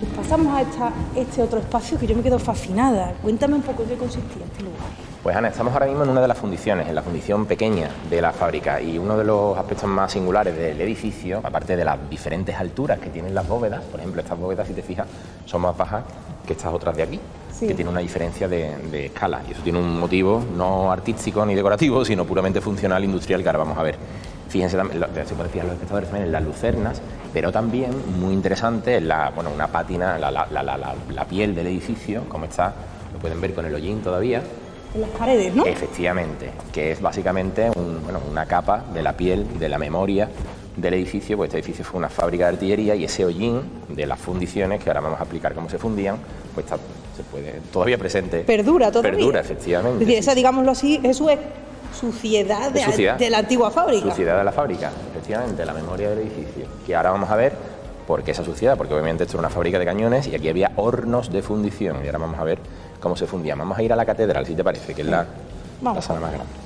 Pasamos a este otro espacio que yo me quedo fascinada. Cuéntame un poco qué consistía este lugar. Pues Ana, estamos ahora mismo en una de las fundiciones, en la fundición pequeña de la fábrica, y uno de los aspectos más singulares del edificio, aparte de las diferentes alturas que tienen las bóvedas, por ejemplo, estas bóvedas, si te fijas, son más bajas que estas otras de aquí, sí, que tienen una diferencia de escala, y eso tiene un motivo no artístico ni decorativo, sino puramente funcional, industrial, que ahora vamos a ver. Fíjense, se puede fijar los espectadores también en las lucernas, pero también, muy interesante, en una pátina, la piel del edificio, como está, lo pueden ver con el hollín todavía. En las paredes, ¿no? Efectivamente, que es básicamente una capa de la piel, de la memoria del edificio, pues este edificio fue una fábrica de artillería y ese hollín de las fundiciones, que ahora vamos a explicar cómo se fundían, pues se puede todavía presente. Perdura todavía. Perdura, efectivamente. Es decir, esa, digámoslo así, eso es suciedad de la antigua fábrica. Suciedad de la fábrica, efectivamente, la memoria del edificio. Que ahora vamos a ver por qué esa suciedad, porque obviamente esto era una fábrica de cañones y aquí había hornos de fundición y ahora vamos a ver cómo se fundían. Vamos a ir a la catedral, si te parece, que es la sala más grande.